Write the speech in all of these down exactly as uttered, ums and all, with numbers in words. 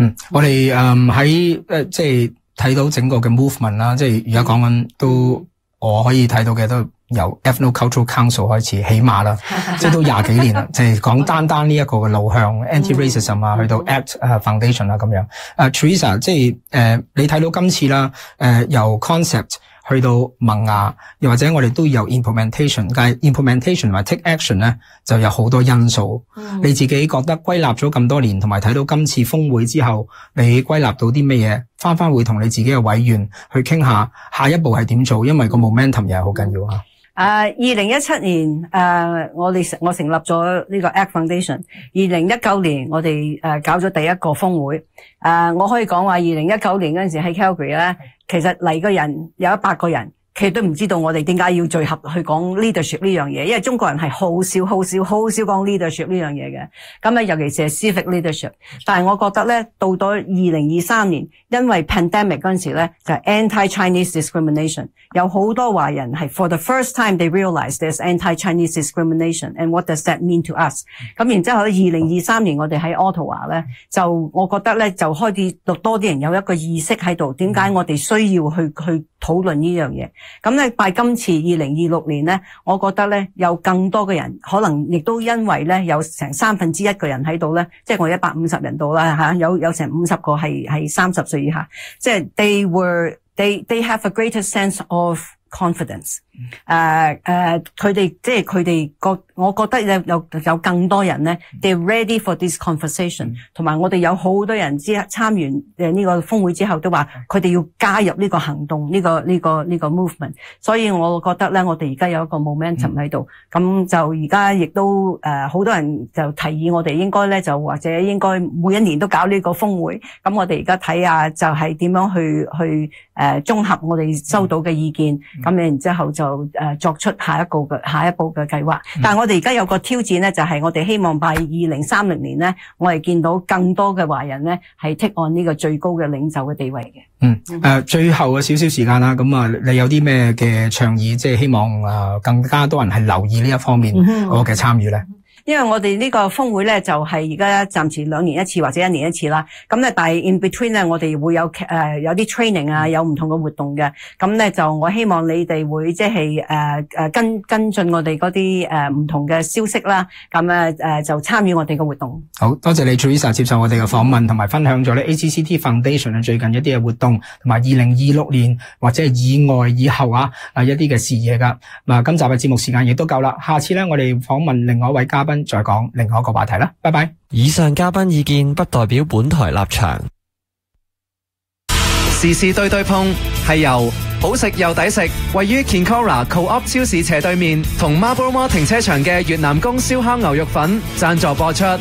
嗯，我哋誒喺誒即係睇到整個嘅 movement 啦，即係而家講緊都我可以睇到嘅都由 Ethnocultural Council 開始，起碼啦，即係都廿幾年啦，就係講單單呢一個嘅路向 anti-racism 啊，去到 Act 誒 Foundation 啊咁樣。誒 Teresa， 即係誒、呃、你睇到今次啦，誒、呃、由 concept 去到萌芽，又或者我哋都有 implementation， 但係 implementation 同埋 take action 咧就有好多因素。嗯、你自己覺得歸納咗咁多年，同埋睇到今次峰會之後，你歸納到啲咩嘢？翻翻會同你自己嘅委員去傾下下一步係點做，因為個 momentum 又係好緊要啊。 誒，二零一七年誒、uh, 我哋我成立咗呢個 Act Foundation。二零一九年我哋誒、uh, 搞咗第一個峰會。誒、uh, 我可以講話二零一九年嗰陣時喺 Calgary 咧，其實嚟嘅人有一百個人，其實都唔知道我哋點解要聚合去講 leadership 呢樣嘢，因為中國人係好少好少好少講 leadership 呢樣嘢嘅。咁咧，尤其是係 civic leadership。但係我覺得咧，到咗二零二三年，因為 pandemic 嗰陣時咧，就係 anti-Chinese discrimination， 有好多華人係 for the first time they realize there's anti-Chinese discrimination and what does that mean to us。咁然之後咧，二零二三年我哋喺 Ottawa 咧，就我覺得咧就開始多啲人有一個意識喺度，點解我哋需要去去討論呢樣嘢。咁咧，拜今次二零二六年咧，我覺得咧有更多嘅人，可能亦都因為咧有成三分之一嘅人喺度咧，即係我一百五十人度啦吓，有有成五十個係係三十歲以下，即係 they were they they have a greater sense of confidence。誒誒，佢哋即係佢哋覺，我覺得有有有更多人咧 ，they're ready for this conversation。同埋我哋有好多人之參完誒呢個峰會之後都話，佢哋要加入呢個行動，呢、這個呢、這個呢、這個 movement。所以我覺得咧，我哋而家有一個 momentum 喺度，咁、嗯、就而家亦都誒好、呃、多人就提議我哋應該咧就或者應該每一年都搞呢個峰會。咁我哋而家睇下就係點樣去去誒綜合我哋收到嘅意見，咁、嗯、然之後就。就誒作出下一步嘅下一步嘅計劃，但係我哋而家有個挑戰咧，就係我哋希望by二零三零年咧，我哋見到更多嘅華人咧係 take on呢個最高嘅領袖嘅地位嘅。 嗯，誒、呃，最後嘅少少時間啦，咁啊，你有啲咩嘅倡議，即係希望誒、呃、更加多人係留意呢一方面我嘅參與咧？嗯因為我哋呢個峰會咧就係而家暫時兩年一次或者一年一次啦，咁咧但係 in between 咧我哋會有誒、呃、有啲 training 啊，有唔同嘅活動嘅，咁咧就我希望你哋會即係誒誒跟跟進我哋嗰啲誒唔同嘅消息啦，咁誒誒就參與我哋嘅活動。好多謝你 Teresa 接受我哋嘅訪問，同埋分享咗咧 A C C T Foundation 最近一啲嘅活動，同埋二零二六年或者係以外以後啊啊一啲嘅視野噶。嗱，今集嘅節目時間亦都夠啦，下次咧我哋訪問另外一位嘉賓。再講另外一個話題啦，拜拜。 以上嘉賓意見不代表本台立場。 時事對對碰係由好食又抵食，位於 Kinkora Co-op 超市斜對面同 Marlborough Mall 停車場嘅越南宮燒烤牛肉粉贊助播出。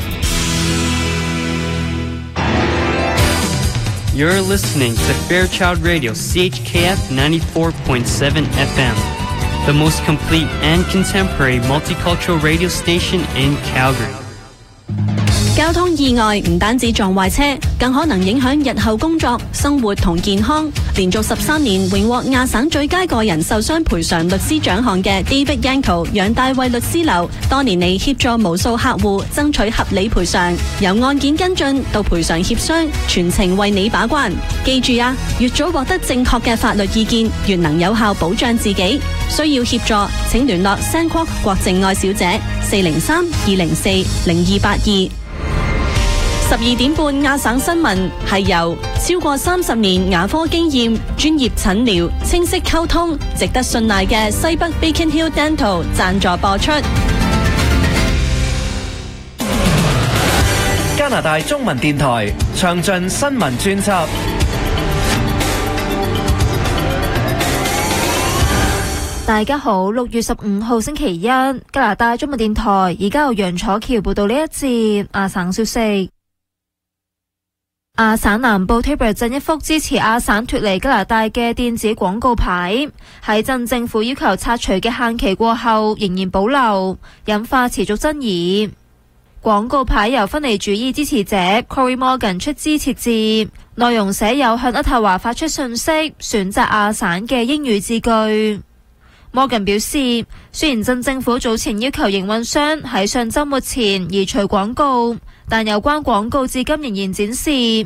You're listening to Fairchild Radio C H K F ninety-four point seven F M.The most complete and contemporary multicultural radio station in Calgary. 交通意外唔單止撞壞車，更可能影響日後工作、生活同健康。連續十三年榮獲亞省最佳個人受傷賠償律師獎項嘅 David Yanko 楊大衛律師樓，多年嚟協助無數客戶爭取合理賠償，由案件跟進到賠償協商，全程為你把關。記住啊，越早獲得正確嘅法律意見，越能有效保障自己。需要協助，請聯絡 Sandquark 郭靜愛小姐四零三二零四零二八二。十二點半亞省新聞係由超過三十年牙科經驗、專業診療、清晰溝通、值得信賴嘅西北 Beacon Hill Dental 贊助播出。 加拿大中文電台詳盡新聞專輯。 大家好，六月十五號星期一，加拿大中文電台而家由楊楚橋報道呢一節亞省消息。亞省南部 Taber 鎮一幅支持亞省脫離加拿大嘅電子廣告牌，喺鎮政府要求拆除嘅限期過後仍然保留，引發持續爭議。廣告牌由分離主義支持者 Cory Morgan 出資設置，內容寫有向渥太華發出訊息，選擇亞省嘅英語字句。Morgan 表示，雖然鎮政府早前要求營運商喺上週末前移除廣告，但有關廣告至今仍然展示。